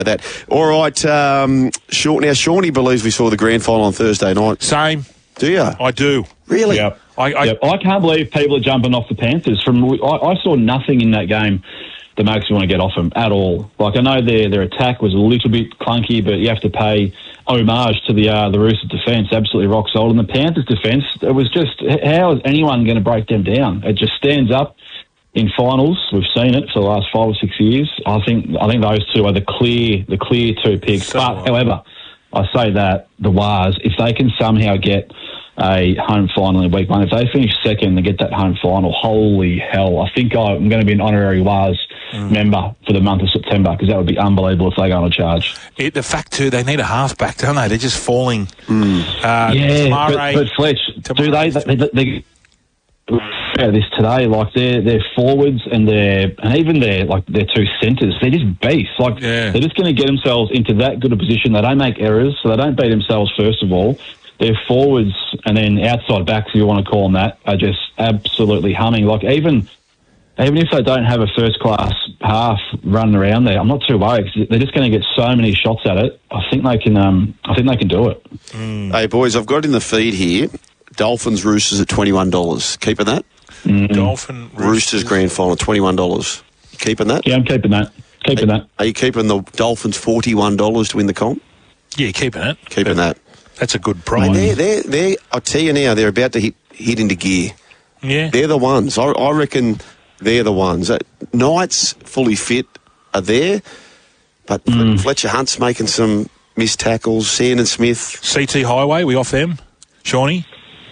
that. All right, Shawnee believes we saw the grand final on Thursday night. Same. Do you? I do. Really? Yep. I can't believe people are jumping off the Panthers. I saw nothing in that game that makes me want to get off them at all. Like, I know their attack was a little bit clunky, but you have to pay homage to the Roosters' defence. Absolutely rock solid. And the Panthers' defence, it was just, how is anyone going to break them down? It just stands up in finals. We've seen it for the last 5 or 6 years. I think those two are the clear two picks. However, I say that the Wars, if they can somehow get a home final in week 1, if they finish second and get that home final, holy hell, I think I'm going to be an honorary Wars member for the month of September, because that would be unbelievable if they go on a charge. The fact too, they need a halfback, don't they? They're just falling. But Fletch, do they this today, like their forwards and even their two centres, they're just beasts. They're just going to get themselves into that good a position. They don't make errors, so they don't beat themselves first of all. Their forwards and then outside backs, if you want to call them that, are just absolutely humming. Like, even if they don't have a first-class half running around there, I'm not too worried, because they're just going to get so many shots at it. I think they can do it. Hey, boys, I've got it in the feed here. Dolphins Roosters at $21. Keeping that? Dolphin Roosters grand final, $21. Keeping that? Yeah, I'm keeping that. Are you keeping the Dolphins $41 to win the comp? Yeah, keeping it. Keeping that. That's a good price. They're I'll tell you now, they're about to hit into gear. Yeah. They're the ones. I reckon they're the ones. Knights, fully fit, are there, but Fletcher Hunt's making some missed tackles. Sandon Smith. CT Highway, we off them? Shawnee?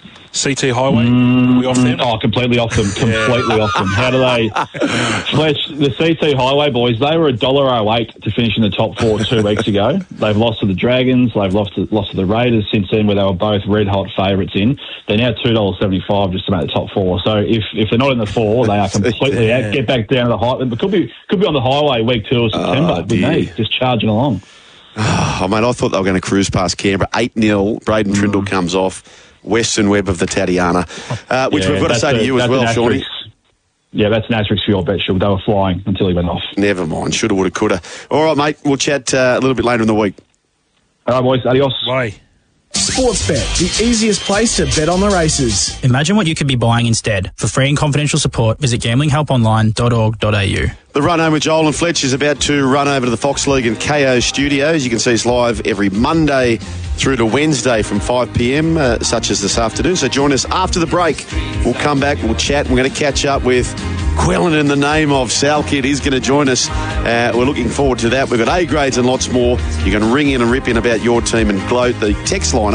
CT Highway, we off them? Oh, completely off them. Completely off them. How do they... Fletch, the CT Highway boys, they were $1.08 to finish in the top 4 2 weeks ago. They've lost to the Dragons. They've lost to the Raiders since then, where they were both red-hot favourites in. They're now $2.75 just to make the top 4. So if they're not in the 4, they are completely out. Get back down to the high... But could be on the highway week 2 of September with me, just charging along. Oh, mate, I thought they were going to cruise past Canberra. 8-0. Braden Trindle comes off. Western Webb of the Tatiana, which we've got to say to you as well, Shawnee. Yeah, that's an asterisk for your bet, Shug. They were flying until he went off. Never mind. Shoulda, woulda, coulda. All right, mate. We'll chat a little bit later in the week. All right, boys. Adios. Bye. Sportsbet, the easiest place to bet on the races. Imagine what you could be buying instead. For free and confidential support, visit gamblinghelponline.org.au. The Run Home with Joel and Fletch is about to run over to the Fox League and KO studios. You can see us live every Monday through to Wednesday from 5 p.m, such as this afternoon. So join us after the break. We'll come back, we'll chat. We're going to catch up with Quillen in the name of Sal Kidd. He's going to join us. We're looking forward to that. We've got A grades and lots more. You can ring in and rip in about your team and gloat. The text line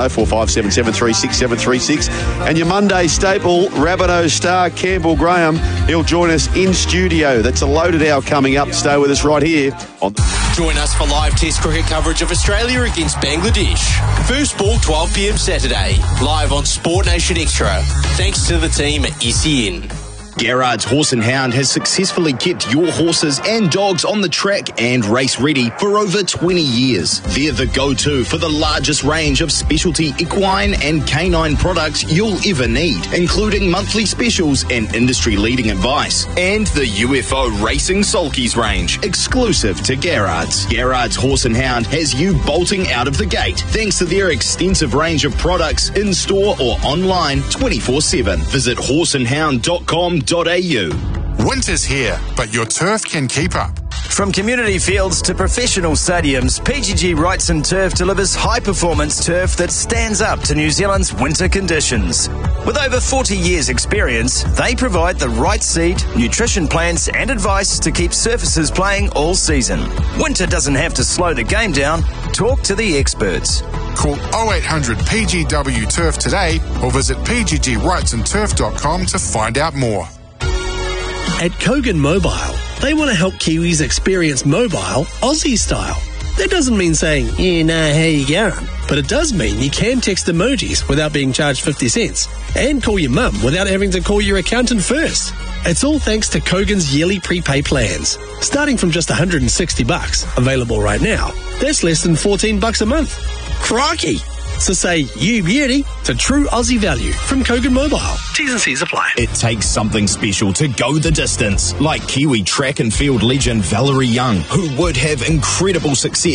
0457736736. And your Monday staple, Rabbitohs star Campbell Graham. He'll join us in studio. That's a loaded hour coming up. Stay with us right here. Join us for live Test cricket coverage of Australia against Bangladesh. First ball 12 p.m. Saturday. Live on Sport Nation Extra. Thanks to the team at SEN. Garrard's Horse and Hound has successfully kept your horses and dogs on the track and race ready for over 20 years. They're the go-to for the largest range of specialty equine and canine products you'll ever need, including monthly specials and industry-leading advice. And the UFO Racing Sulkies range, exclusive to Garrard's. Garrard's Horse and Hound has you bolting out of the gate thanks to their extensive range of products in-store or online 24/7. Visit horseandhound.com.au. Winter's here, but your turf can keep up. From community fields to professional stadiums, PGG Wrightson Turf delivers high-performance turf that stands up to New Zealand's winter conditions. With over 40 years' experience, they provide the right seed, nutrition plans and advice to keep surfaces playing all season. Winter doesn't have to slow the game down. Talk to the experts. Call 0800 PGW Turf today or visit pggwrightsonturf.com to find out more. At Kogan Mobile, they want to help Kiwis experience mobile Aussie style. That doesn't mean saying, yeah, nah, how you going? But it does mean you can text emojis without being charged 50 cents and call your mum without having to call your accountant first. It's all thanks to Kogan's yearly prepay plans. Starting from just $160, available right now, that's less than $14 a month. Crikey! So say you beauty to true Aussie value from Kogan Mobile. T's and C's apply. It takes something special to go the distance, like Kiwi track and field legend Valerie Young, who would have incredible success